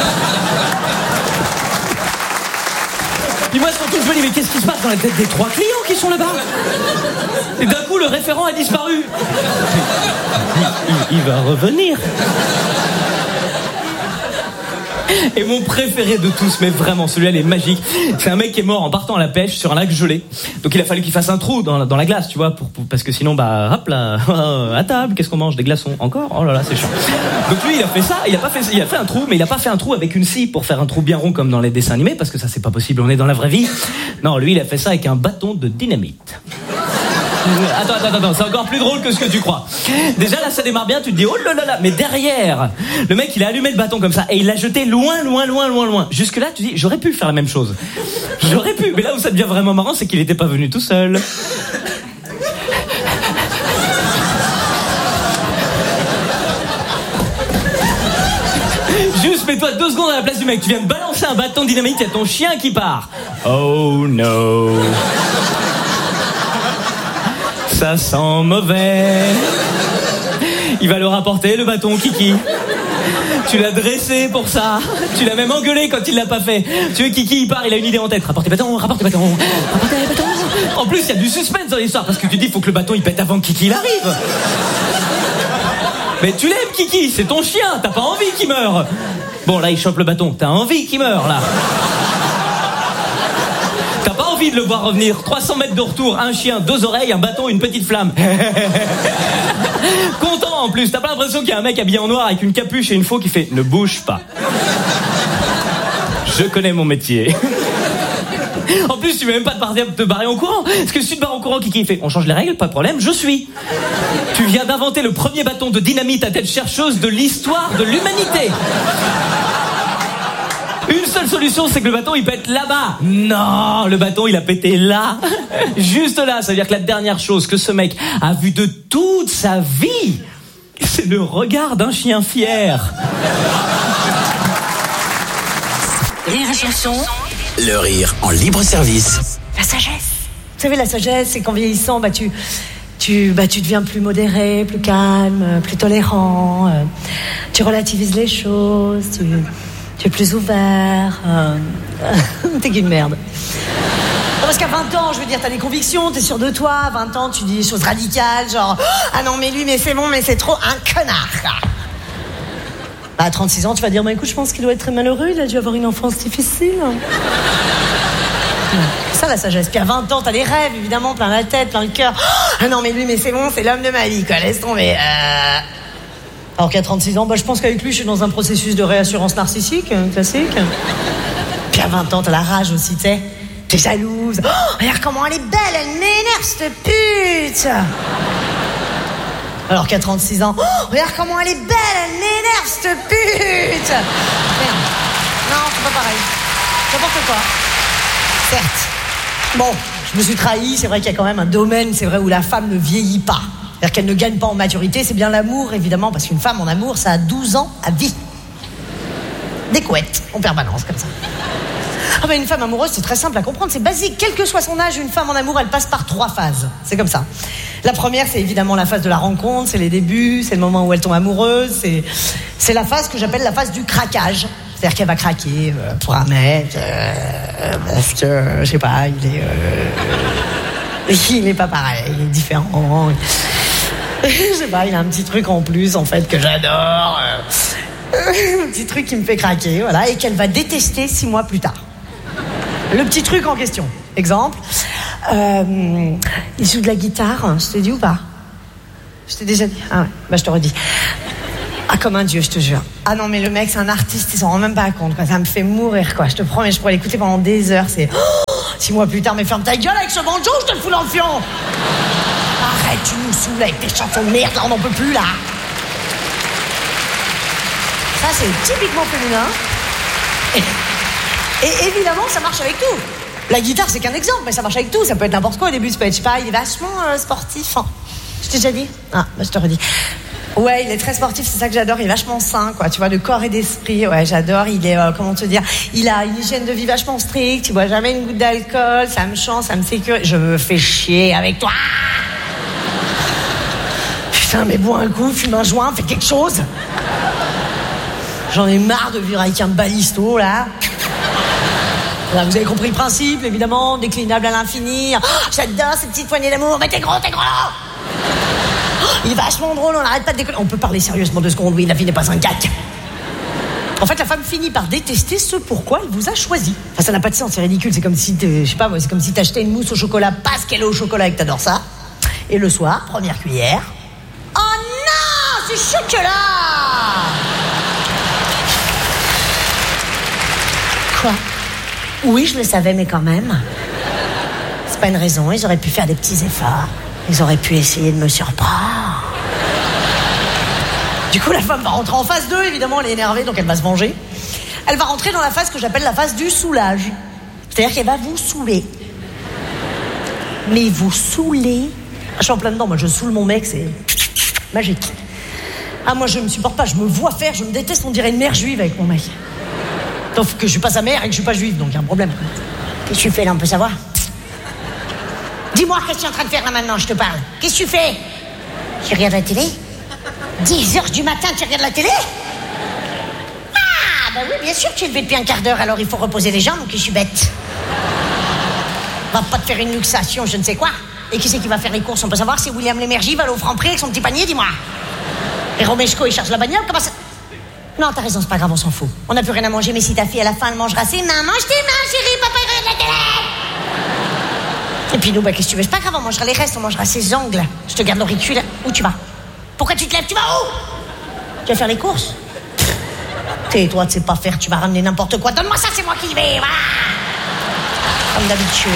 Puis moi surtout je me dis, mais qu'est-ce qui se passe dans la tête des trois clients qui sont là-bas? Et d'un coup le référent a disparu. Il, il va revenir. Et mon préféré de tous, mais vraiment, celui-là, il est magique. C'est un mec qui est mort en partant à la pêche sur un lac gelé. Donc il a fallu qu'il fasse un trou dans la, dans la glace, tu vois, pour, pour, parce que sinon, bah, hop là, à table, qu'est-ce qu'on mange? Des glaçons encore? Oh là là, c'est chiant. Donc lui, il a fait ça, il a pas fait, il a fait un trou, mais il a pas fait un trou avec une scie pour faire un trou bien rond comme dans les dessins animés, parce que ça, c'est pas possible, on est dans la vraie vie. Non, lui, il a fait ça avec un bâton de dynamite. Attends, attends, attends, c'est encore plus drôle que ce que tu crois. Déjà là ça démarre bien, tu te dis oh là là là, mais derrière, le mec il a allumé le bâton comme ça et il l'a jeté loin, loin, loin, loin, loin. Jusque là tu dis j'aurais pu faire la même chose. J'aurais pu, mais là où ça devient vraiment marrant c'est qu'il était pas venu tout seul. Juste mets-toi deux secondes à la place du mec, tu viens de balancer un bâton de dynamite, il y a ton chien qui part. Oh no. Ça sent mauvais. Il va le rapporter, le bâton, Kiki. Tu l'as dressé pour ça. Tu l'as même engueulé quand il l'a pas fait. Tu veux, Kiki, il part, il a une idée en tête. Rapportez bâton, rapportez bâton, rapportez bâton. En plus, il y a du suspense dans l'histoire parce que tu dis, faut que le bâton il pète avant que Kiki il arrive. Mais tu l'aimes, Kiki, c'est ton chien. T'as pas envie qu'il meure. Bon, là, il chope le bâton. T'as envie qu'il meure, là. T'as pas envie de le voir revenir. trois cents mètres de retour, un chien, deux oreilles, un bâton, une petite flamme. Content en plus. T'as pas l'impression qu'il y a un mec habillé en noir avec une capuche et une faux qui fait « Ne bouge pas ». Je connais mon métier. En plus, tu veux même pas te barrer, te barrer en courant. Parce que si tu te barres en courant, Kiki fait « On change les règles, pas de problème, je suis ». Tu viens d'inventer le premier bâton de dynamite à tête chercheuse de l'histoire de l'humanité. Une seule solution, c'est que le bâton, il pète là-bas. Non, le bâton, il a pété là. Juste là, ça veut dire que la dernière chose que ce mec a vue de toute sa vie, c'est le regard d'un chien fier. Rire et chanson. Le rire en libre service. La sagesse. Vous savez, la sagesse, c'est qu'en vieillissant, bah, tu, tu, bah, tu deviens plus modéré, plus calme, plus tolérant. Euh, tu relativises les choses, tu... Tu es plus ouvert. Euh... T'es qu'une merde. Non, parce qu'à vingt ans, je veux dire, t'as des convictions, t'es sûr de toi. À vingt ans, tu dis des choses radicales, genre ah non, mais lui, mais c'est bon, mais c'est trop un connard. Bah, à trente-six ans, tu vas dire bah écoute, je pense qu'il doit être très malheureux, il a dû avoir une enfance difficile. C'est ça la sagesse. Puis à vingt ans, t'as des rêves, évidemment, plein la tête, plein le cœur. Ah non, mais lui, mais c'est bon, c'est l'homme de ma vie, quoi. Laisse tomber. Euh... Alors qu'à trente-six ans, bah, je pense qu'avec lui, je suis dans un processus de réassurance narcissique, classique. Puis à vingt ans, t'as la rage aussi, tu sais. T'es jalouse. Oh, regarde comment elle est belle, elle m'énerve, cette pute. Alors qu'à trente-six ans, oh, regarde comment elle est belle, elle m'énerve, cette pute. Merde. Non, c'est pas pareil. N'importe quoi. Certes. Bon, je me suis trahi, c'est vrai qu'il y a quand même un domaine, c'est vrai, où la femme ne vieillit pas. C'est-à-dire qu'elle ne gagne pas en maturité, c'est bien l'amour, évidemment, parce qu'une femme en amour, ça a douze ans à vie. Des couettes, en permanence, comme ça. Ah ben une femme amoureuse, c'est très simple à comprendre, c'est basique. Quel que soit son âge, une femme en amour, elle passe par trois phases. C'est comme ça. La première, c'est évidemment la phase de la rencontre, c'est les débuts, c'est le moment où elle tombe amoureuse, c'est, c'est la phase que j'appelle la phase du craquage. C'est-à-dire qu'elle va craquer euh, pour un mec, euh, parce que, euh, je sais pas, il est... Euh, il est pas pareil, il est différent. Je sais pas, il a un petit truc en plus, en fait, que j'adore. Un petit truc qui me fait craquer, voilà, et qu'elle va détester six mois plus tard. Le petit truc en question. Exemple, euh, il joue de la guitare, je t'ai dit ou pas? Je t'ai déjà dit. Ah ouais, bah je te redis. Ah, comme un dieu, je te jure. Ah non, mais le mec, c'est un artiste, il s'en rend même pas compte, quoi. Ça me fait mourir, quoi. Je te promets, je pourrais l'écouter pendant des heures. C'est oh, six mois plus tard, mais ferme ta gueule avec ce banjo, je te le fous dans le fion. Arrête, tu nous saoules avec tes chansons de merde, là, on n'en peut plus, là. Ça, c'est typiquement féminin. Et, et évidemment, ça marche avec tout. La guitare, c'est qu'un exemple, mais ça marche avec tout. Ça peut être n'importe quoi au début, ça peut être, je sais pas, il est vachement euh, sportif. Hein. Je t'ai déjà dit ? Ah, bah, je te redis. Ouais, il est très sportif, c'est ça que j'adore. Il est vachement sain, quoi. Tu vois, de corps et d'esprit. Ouais, j'adore. Il est, euh, comment te dire, il a une hygiène de vie vachement stricte. Il boit jamais une goutte d'alcool. Ça me chante, ça me sécurise. Je me fais chier avec toi. Putain, mais bois un coup, fume un joint, fais quelque chose. J'en ai marre de vivre avec un balisto, là. Là, vous avez compris le principe, évidemment, déclinable à l'infini. Oh, j'adore cette petite poignée d'amour. Mais t'es gros, t'es gros. Il est vachement drôle, on n'arrête pas de déconner. On peut parler sérieusement deux secondes, oui, la vie n'est pas un gag. En fait, la femme finit par détester ce pourquoi elle vous a choisi. Enfin, ça n'a pas de sens, c'est ridicule. C'est comme si, je sais pas, c'est comme si t'achetais une mousse au chocolat parce qu'elle est au chocolat et que t'adores ça. Et le soir, première cuillère. Oh non, c'est chocolat. Quoi ? Oui, je le savais, mais quand même. C'est pas une raison, ils auraient pu faire des petits efforts. Ils auraient pu essayer de me surprendre. Du coup, la femme va rentrer en phase deux, évidemment, elle est énervée, donc elle va se venger. Elle va rentrer dans la phase que j'appelle la phase du soulage. C'est-à-dire qu'elle va vous saouler. Mais vous saouler... Je suis en plein dedans, moi je saoule mon mec, c'est magique. Ah, moi je me supporte pas, je me vois faire, je me déteste, on dirait une mère juive avec mon mec. Sauf que je suis pas sa mère et que je suis pas juive, donc il y a un problème. Qu'est-ce que tu fais là, on peut savoir ? Dis-moi, qu'est-ce que tu es en train de faire là maintenant, je te parle. Qu'est-ce que tu fais ? Tu regardes la télé ? dix heures du matin, tu regardes la télé ? Ah, bah oui, bien sûr, tu es levé depuis un quart d'heure, alors il faut reposer les jambes, donc je suis bête. Va pas te faire une luxation, je ne sais quoi. Et qui c'est qui va faire les courses, on peut savoir ? C'est William Lémergie, va aller au Franprix avec son petit panier, dis-moi. Et Romeshko, il charge la bagnole, comment ça... Non, t'as raison, c'est pas grave, on s'en fout. On n'a plus rien à manger, mais si ta fille, à la fin, elle mangera ses mains, mange tes mains, chérie, papa, il regarde la télé. Et puis nous, bah, qu'est-ce que tu veux ? C'est pas grave, on mangera les restes, on mangera ses ongles. Je te garde l'auricule. Où tu vas ? Pourquoi tu te lèves ? Tu vas où ? Tu vas faire les courses ? Tais-toi, tu sais pas faire, tu vas ramener n'importe quoi. Donne-moi ça, c'est moi qui y vais, voilà. Comme d'habitude.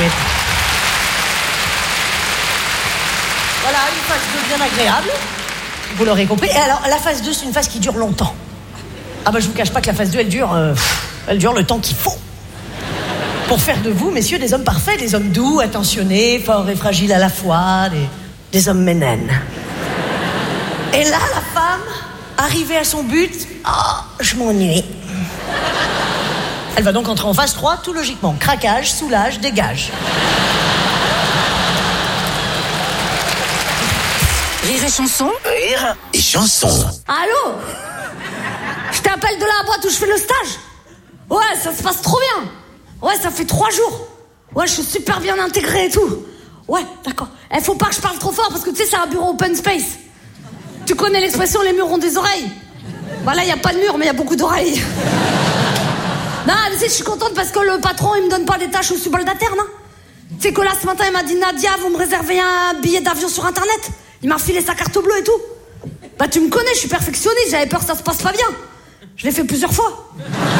Voilà, une phase deux bien agréable. Vous l'aurez compris. Et alors, la phase deux, c'est une phase qui dure longtemps. Ah bah, je vous cache pas que la phase deux, elle dure, euh, elle dure le temps qu'il faut. Pour faire de vous, messieurs, des hommes parfaits, des hommes doux, attentionnés, forts et fragiles à la fois, des, des hommes ménènes. Et là, la femme, arrivée à son but, oh, je m'ennuie. Elle va donc entrer en phase trois, tout logiquement. Craquage, soulage, dégage. Rire et chanson. Rire et chanson. Allô ? Je t'appelle de la boîte où je fais le stage. Ouais, ça se passe trop bien. Ouais, ça fait trois jours. Ouais, je suis super bien intégrée et tout. Ouais, d'accord. Eh, faut pas que je parle trop fort parce que tu sais, c'est un bureau open space. Tu connais l'expression les murs ont des oreilles ? Bah là, y a pas de mur, mais y a beaucoup d'oreilles. Non, mais tu sais, je suis contente parce que le patron, il me donne pas des tâches au subalterne. Hein. Tu sais que là, ce matin, il m'a dit, Nadia, vous me réservez un billet d'avion sur Internet ? Il m'a filé sa carte bleue et tout. Bah, tu me connais, je suis perfectionniste, j'avais peur que ça se passe pas bien. Je l'ai fait plusieurs fois.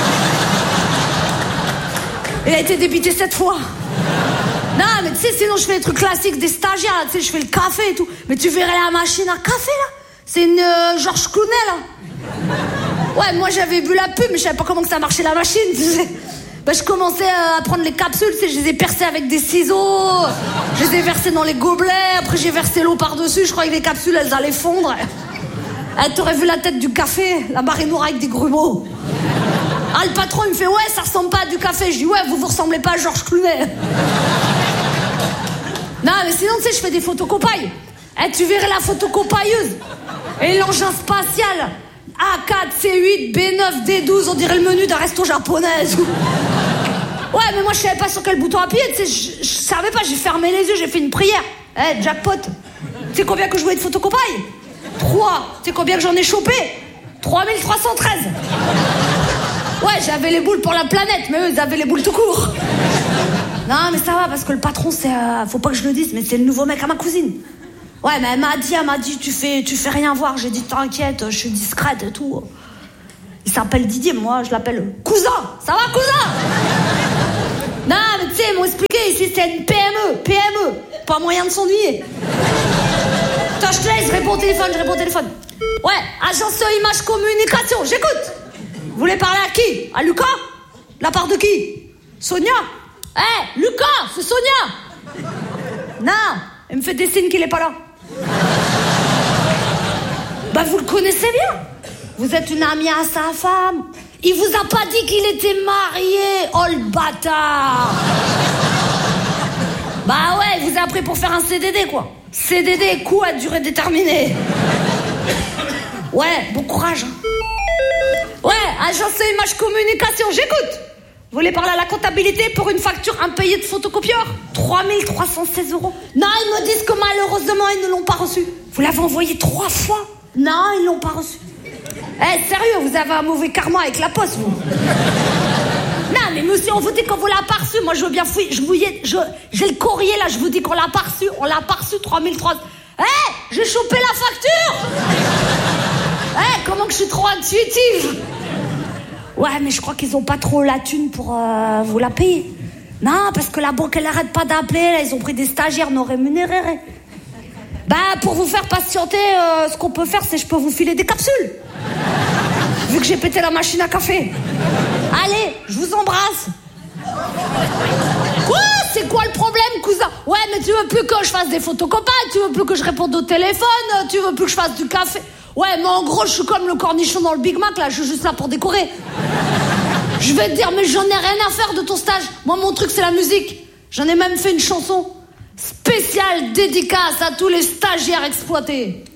Il a été débité sept fois. Non, mais tu sais, sinon je fais les trucs classiques des stagiaires, tu sais, je fais le café et tout. Mais tu verrais la machine à café, là. C'est une euh, Georges Clooney, là. Ouais, moi j'avais vu la pub, mais je savais pas comment que ça marchait la machine, tu sais. Bah, je commençais à prendre les capsules, tu sais, je les ai percées avec des ciseaux. Je les ai versées dans les gobelets, après j'ai versé l'eau par-dessus, je croyais que les capsules, elles allaient fondre. Ah, t'aurais vu la tête du café, la marée noire avec des grumeaux. Ah, le patron, il me fait, ouais, ça ressemble pas à du café. Je dis, ouais, vous vous ressemblez pas à Georges Clooney. Non, mais sinon, tu sais, je fais des photocopailles. Eh, tu verrais la photocopailleuse. Et l'engin spatial. A quatre, C huit, B neuf, D douze, on dirait le menu d'un resto japonais. Ouais, mais moi, je savais pas sur quel bouton appuyer, tu sais, je, je savais pas, j'ai fermé les yeux, j'ai fait une prière. Eh, jackpot. Tu sais combien que je jouais de photocopailles ? Trois. Tu sais combien que j'en ai chopé ? trois mille trois cent treize. Ouais, j'avais les boules pour la planète, mais eux, ils avaient les boules tout court. Non, mais ça va, parce que le patron, c'est... Euh, faut pas que je le dise, mais c'est le nouveau mec à ma cousine. Ouais, mais elle m'a dit, elle m'a dit, tu fais, tu fais rien voir. J'ai dit, t'inquiète, je suis discrète et tout. Il s'appelle Didier, moi, je l'appelle cousin. Ça va, cousin? Non, mais tu sais, ils m'ont expliqué, ici, c'est une P M E. P M E. Pas moyen de s'ennuyer. Attends, je te laisse, je réponds au téléphone, je réponds au téléphone. Ouais, agence Image Communication, j'écoute. Vous voulez parler à qui? À Lucas? La part de qui? Sonia? Eh, hey, Lucas, c'est Sonia. Non, elle me fait des signes qu'il est pas là. Bah, vous le connaissez bien. Vous êtes une amie à sa femme. Il vous a pas dit qu'il était marié. Oh, le bâtard. Bah ouais, il vous a appris pour faire un C D D, quoi. C D D, coup à durée déterminée. Ouais, bon courage. Ouais, agence Image Communication, j'écoute. Vous voulez parler à la comptabilité pour une facture impayée de photocopieur? trois mille trois cent seize euros. Non, ils me disent que malheureusement, ils ne l'ont pas reçu. Vous l'avez envoyé trois fois? Non, ils l'ont pas reçu. Eh, hey, sérieux, vous avez un mauvais karma avec la poste, vous. Non, mais monsieur, on vous dit qu'on vous l'a pas reçu. Moi, je veux bien fouiller. Je vous y ai, je, j'ai le courrier, là, je vous dis qu'on l'a pas reçu. On l'a pas reçu, trois mille trois cents. Eh, hey, j'ai chopé la facture. Eh, hey, comment que je suis trop intuitive. Ouais, mais je crois qu'ils ont pas trop la thune pour euh, vous la payer. Non, parce que la banque, elle arrête pas d'appeler. Là, ils ont pris des stagiaires non rémunérés. Bah, pour vous faire patienter, euh, ce qu'on peut faire, c'est je peux vous filer des capsules. Vu que j'ai pété la machine à café. Allez, je vous embrasse. Quoi? C'est quoi le problème, cousin? Ouais, mais tu veux plus que je fasse des photocopies, tu veux plus que je réponde au téléphone, tu veux plus que je fasse du café. Ouais, mais en gros, je suis comme le cornichon dans le Big Mac, là, je suis juste là pour décorer. Je vais te dire, mais j'en ai rien à faire de ton stage. Moi, mon truc, c'est la musique. J'en ai même fait une chanson spéciale dédicace à tous les stagiaires exploités.